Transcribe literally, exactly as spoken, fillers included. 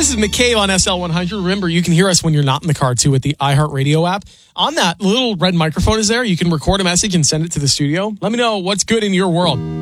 this is McCabe on S L one hundred. Remember, you can hear us when you're not in the car, too, with the iHeartRadio app. On that, little red microphone is there. You can record a message and send it to the studio. Let me know what's good in your world.